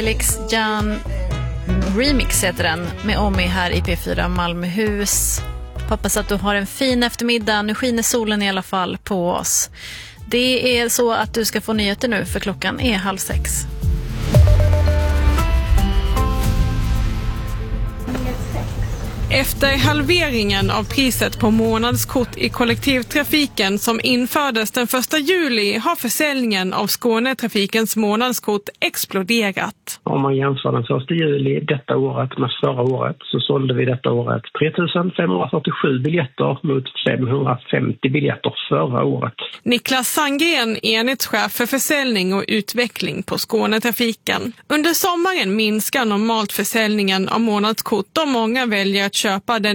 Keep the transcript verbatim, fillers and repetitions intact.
Felix Jan Remix heter den, med Omi här i P fyra Malmöhus. Hoppas att du har en fin eftermiddag. Nu skiner solen i alla fall på oss. Det är så att du ska få nyheter nu, för klockan är halv sex. Efter halveringen av priset på månadskort i kollektivtrafiken som infördes den första juli har försäljningen av Skånetrafikens månadskort exploderat. Om man jämför den första juli detta året med förra året så sålde vi detta året tre tusen femhundrafyrtiosju biljetter mot femhundrafemtio biljetter förra året. Niklas Sandgren, enhetschef för försäljning och utveckling på Skånetrafiken. Under sommaren minskar normalt försäljningen av månadskort och många väljer att köpa den